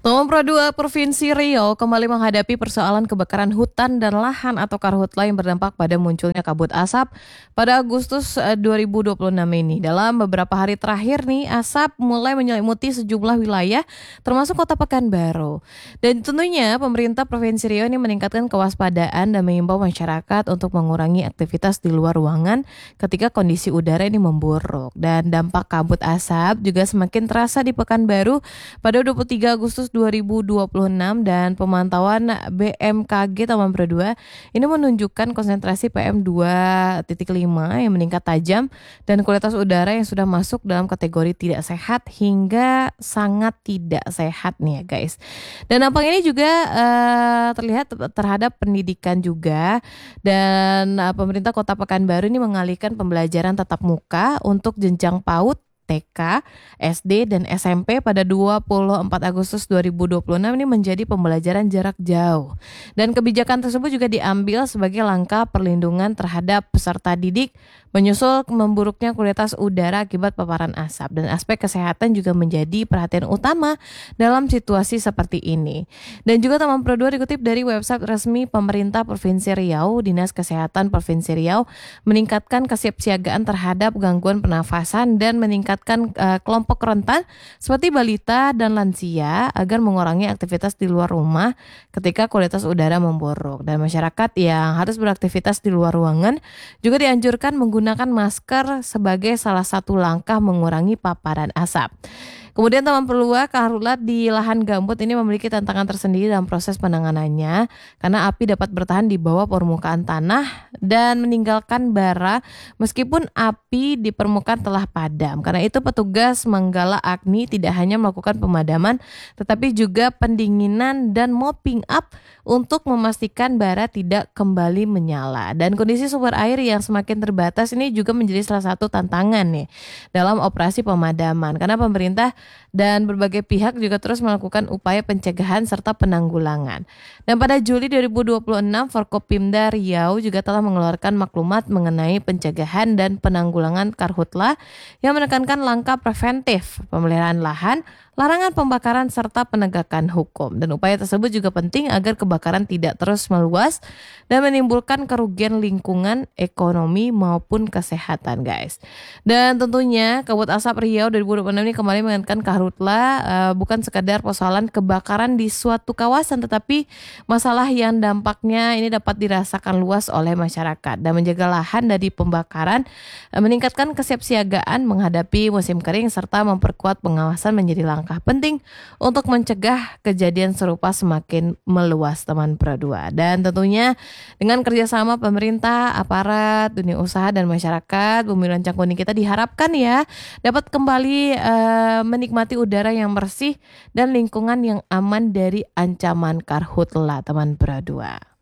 Taman Pro 2 Provinsi Riau kembali menghadapi persoalan kebakaran hutan dan lahan atau karhutla yang berdampak pada munculnya kabut asap pada Agustus 2026 ini. Dalam beberapa hari terakhir nih, asap mulai menyelimuti sejumlah wilayah termasuk Kota Pekanbaru. Dan tentunya pemerintah Provinsi Riau ini meningkatkan kewaspadaan dan mengimbau masyarakat untuk mengurangi aktivitas di luar ruangan ketika kondisi udara ini memburuk. Dan dampak kabut asap juga semakin terasa di Pekanbaru pada 23 Agustus 2026 dan pemantauan BMKG Taman Pro 2 ini menunjukkan konsentrasi PM 2.5 yang meningkat tajam dan kualitas udara yang sudah masuk dalam kategori tidak sehat hingga sangat tidak sehat nih ya guys. Dan dampak ini juga terlihat terhadap pendidikan juga dan pemerintah Kota Pekanbaru ini mengalihkan pembelajaran tatap muka untuk jenjang PAUD TK, SD, dan SMP pada 24 Agustus 2026 ini menjadi pembelajaran jarak jauh. Dan kebijakan tersebut juga diambil sebagai langkah perlindungan terhadap peserta didik menyusul memburuknya kualitas udara akibat paparan asap. Dan aspek kesehatan juga menjadi perhatian utama dalam situasi seperti ini. Dan juga Taman Pro 2 dikutip dari website resmi pemerintah Provinsi Riau, Dinas Kesehatan Provinsi Riau meningkatkan kesiapsiagaan terhadap gangguan pernafasan dan meningkatkan kelompok rentan seperti balita dan lansia agar mengurangi aktivitas di luar rumah ketika kualitas udara memburuk. Dan masyarakat yang harus beraktivitas di luar ruangan juga dianjurkan menggunakan masker sebagai salah satu langkah mengurangi paparan asap. Kemudian Taman Pro 2 karhutla di lahan gambut ini memiliki tantangan tersendiri dalam proses penanganannya karena api dapat bertahan di bawah permukaan tanah dan meninggalkan bara meskipun api di permukaan telah padam. Karena itu petugas Manggala Agni tidak hanya melakukan pemadaman tetapi juga pendinginan dan mopping up untuk memastikan bara tidak kembali menyala. Dan kondisi sumber air yang semakin terbatas ini juga menjadi salah satu tantangan nih dalam operasi pemadaman karena pemerintah dan berbagai pihak juga terus melakukan upaya pencegahan serta penanggulangan. Dan pada Juli 2026, Forkopimda Riau juga telah mengeluarkan maklumat mengenai pencegahan dan penanggulangan karhutla yang menekankan langkah preventif, pemeliharaan lahan, larangan pembakaran serta penegakan hukum. Dan upaya tersebut juga penting agar kebakaran tidak terus meluas dan menimbulkan kerugian lingkungan, ekonomi maupun kesehatan guys. Dan tentunya kabut asap Riau 2026 ini kembali mengingatkan karhutla bukan sekadar persoalan kebakaran di suatu kawasan tetapi masalah yang dampaknya ini dapat dirasakan luas oleh masyarakat dan menjaga lahan dari pembakaran, meningkatkan kesiapsiagaan menghadapi musim kering serta memperkuat pengawasan menjadi langkah penting untuk mencegah kejadian serupa semakin meluas Taman Pro 2. Dan tentunya dengan kerjasama pemerintah, aparat, dunia usaha dan masyarakat, Bumi Lancang Kuning kita diharapkan ya dapat kembali menikmati udara yang bersih dan lingkungan yang aman dari ancaman karhutla Taman Pro 2.